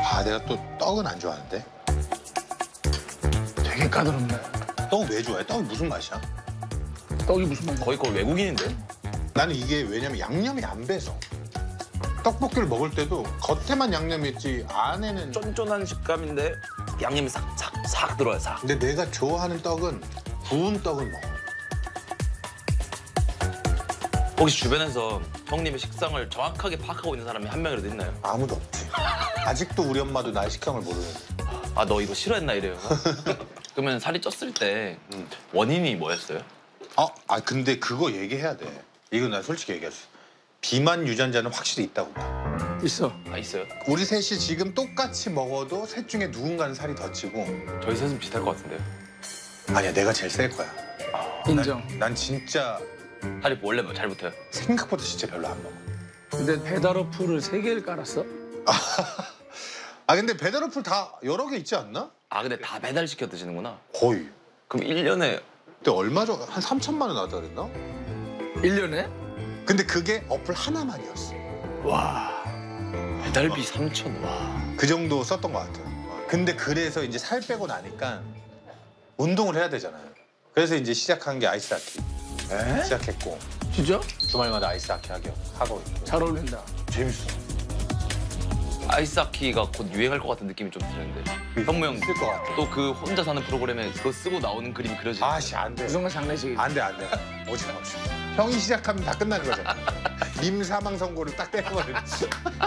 아, 내가 또 떡은 안 좋아하는데. 되게 까다롭네. 떡 왜 좋아해? 떡이 무슨 맛이야? 떡이 무슨 맛이야? 거의 외국인인데? 나는 이게 왜냐면 양념이 안 배서. 떡볶이를 먹을 때도 겉에만 양념이 있지 안에는. 쫀쫀한 식감인데 양념이 싹 들어요, 싹. 근데 내가 좋아하는 떡은 구운 떡을 먹어. 혹시 주변에서 형님의 식상을 정확하게 파악하고 있는 사람이 한 명이라도 있나요? 아무도 없지. 아직도 우리 엄마도 나의 식감을 모르는데. 아, 너 이거 싫어했나 이래요. 그러면 살이 쪘을 때 원인이 뭐였어요? 근데 그거 얘기해야 돼. 이거 난 솔직히 얘기했어. 비만 유전자는 확실히 있다고 봐. 있어. 아, 있어요? 우리 셋이 지금 똑같이 먹어도 셋 중에 누군가는 살이 더 찌고. 저희 셋은 비슷할 것 같은데요. 아니야, 내가 제일 셀 거야. 인정. 난 진짜 살이 원래 잘 붙어요. 생각보다 진짜 별로 안 먹어. 근데 배달 어플을 3개를 깔았어? 근데 배달 어플 다 여러 개 있지 않나? 아, 근데 다 배달시켜 드시는구나. 거의. 그럼 1년에 근데 얼마 전에 한 3천만 원 나왔다 그랬나? 1년에? 근데 그게 어플 하나만이었어. 와. 배달비 3천. 와. 그 정도 썼던 것 같아요. 근데 그래서 이제 살 빼고 나니까 운동을 해야 되잖아요. 그래서 이제 시작한 게 아이스하키. 시작했고 진짜? 주말마다 아이스하키 하고 있고. 잘 어울린다. 재밌어. 아이스하키가 곧 유행할 것 같은 느낌이 좀 드는데. 현무 형, 있을 것 같아. 또 그 혼자 사는 프로그램에 그거 쓰고 나오는 그림이 그려지는 아씨, 안 돼. 그 순간 장례식이지. 안 돼, 안 돼. 오지 마. 형이 시작하면 다 끝나는 거잖아. 님 사망 선고를 딱 때려버리는.